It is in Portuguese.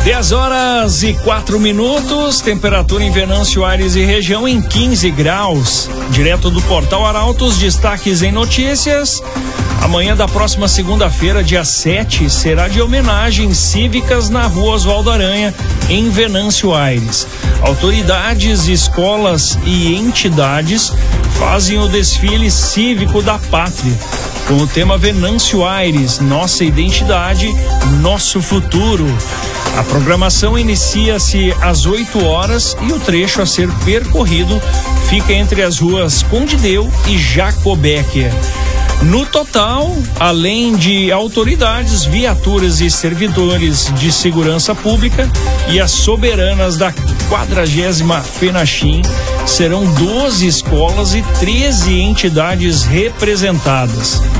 10h04, temperatura em Venâncio Aires e região em 15 graus. Direto do Portal Arautos, destaques em notícias. Amanhã da próxima segunda-feira, dia 7, será de homenagens cívicas na Rua Oswaldo Aranha, em Venâncio Aires. Autoridades, escolas e entidades fazem o desfile cívico da pátria, com o tema Venâncio Aires, nossa identidade, nosso futuro. A programação inicia-se às 8 horas e o trecho a ser percorrido fica entre as ruas Condideu e Jacobecker. No total, além de autoridades, viaturas e servidores de segurança pública e as soberanas da 40ª FENACHIM, serão 12 escolas e 13 entidades representadas.